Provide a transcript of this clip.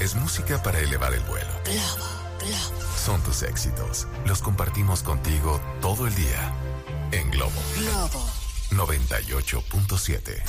es música para elevar el vuelo. Son tus éxitos. Los compartimos contigo todo el día. En Globo 98.7.